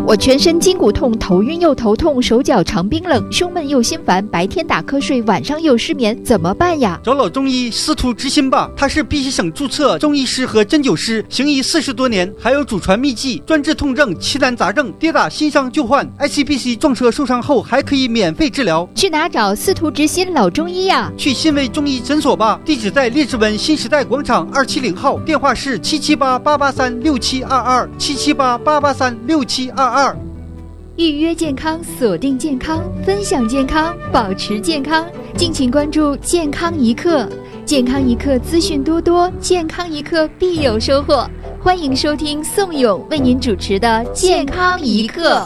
我全身筋骨痛，头晕又头痛，手脚常冰冷，胸闷又心烦，白天打瞌睡，晚上又失眠，怎么办呀？ 找老中医司徒之心吧，他是碧溪省注册中医师和针灸师，行医40多年，还有祖传秘籍，专治痛症、奇难杂症，跌打新伤旧患。ICBC 撞车受伤后还可以免费治疗。 去哪找司徒之心老中医呀？ 去新卫中医诊所吧，地址在列治文新时代广场270号，电话是778-883-6722，778-883-6722。 预约健康，锁定健康，分享健康，保持健康。敬请关注健康一刻，健康一刻资讯多多，健康一刻必有收获。欢迎收听宋勇为您主持的健康一刻。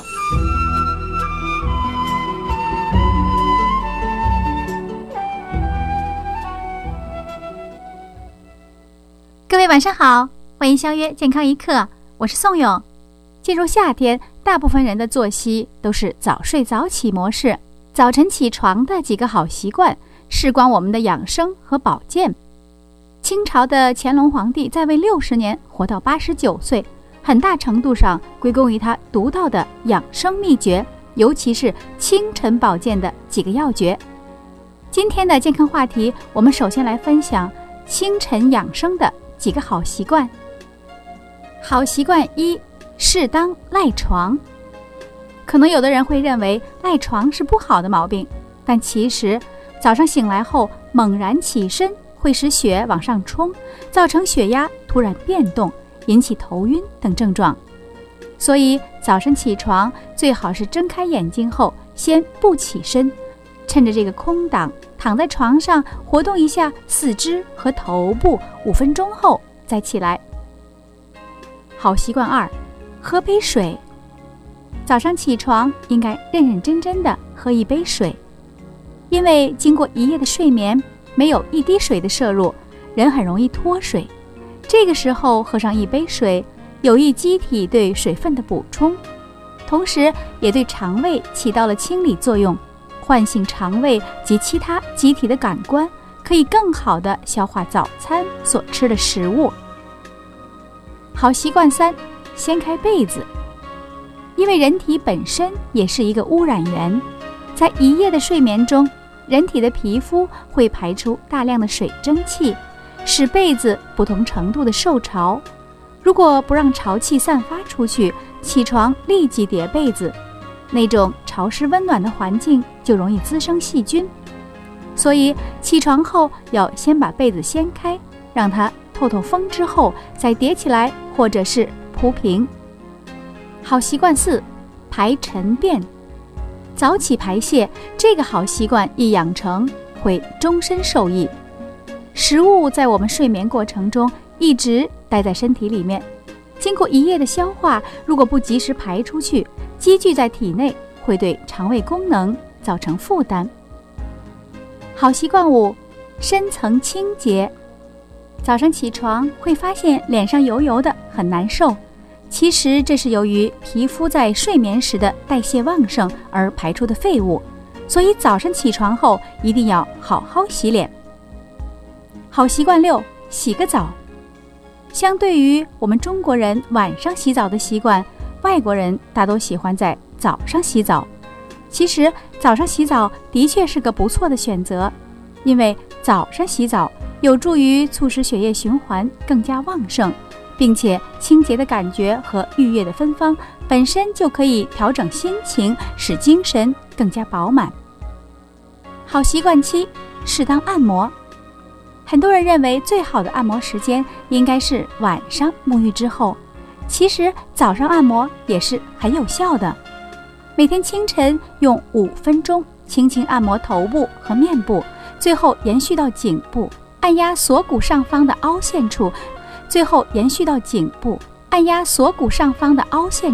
各位晚上好，欢迎相约健康一刻，我是宋勇。进入夏天，大部分人的作息都是早睡早起模式。早晨起床的几个好习惯，事关我们的养生和保健。清朝的乾隆皇帝在位60年，活到89岁，很大程度上归功于他独到的养生秘诀，尤其是清晨保健的几个要诀。今天的健康话题，我们首先来分享清晨养生的几个好习惯。好习惯1，适当赖床。可能有的人会认为赖床是不好的毛病，但其实早上醒来后猛然起身会使血往上冲，造成血压突然变动，引起头晕等症状。所以早晨起床最好是睁开眼睛后先不起身，趁着这个空档躺在床上活动一下四肢和头部，5分钟后再起来。好习惯2，喝杯水。早上起床应该认认真真的喝一杯水，因为经过一夜的睡眠，没有一滴水的摄入，人很容易脱水。这个时候喝上一杯水，有益机体对水分的补充，同时也对肠胃起到了清理作用，唤醒肠胃及其他机体的感官，可以更好地消化早餐所吃的食物。好习惯3，掀开被子。因为人体本身也是一个污染源，在一夜的睡眠中，人体的皮肤会排出大量的水蒸气，使被子不同程度的受潮。如果不让潮气散发出去，起床立即叠被子，那种潮湿温暖的环境就容易滋生细菌。所以起床后要先把被子掀开，让它透透风之后再叠起来，或者是铺平。好习惯4，排晨便。早起排泄这个好习惯一养成，会终身受益。食物在我们睡眠过程中一直待在身体里面，经过一夜的消化，如果不及时排出去，积聚在体内，会对肠胃功能造成负担。好习惯5，深层清洁。早上起床会发现脸上油油的，很难受，其实这是由于皮肤在睡眠时的代谢旺盛而排出的废物，所以早上起床后一定要好好洗脸。好习惯6，洗个澡。相对于我们中国人晚上洗澡的习惯，外国人大都喜欢在早上洗澡。其实早上洗澡的确是个不错的选择，因为早上洗澡有助于促使血液循环更加旺盛，并且清洁的感觉和愉悦的芬芳本身就可以调整心情，使精神更加饱满。好习惯7，适当按摩。很多人认为最好的按摩时间应该是晚上沐浴之后，其实早上按摩也是很有效的。每天清晨用5分钟轻轻按摩头部和面部，最后延续到颈部，按压锁骨上方的凹陷处，最后延续到颈部，按压锁骨上方的凹陷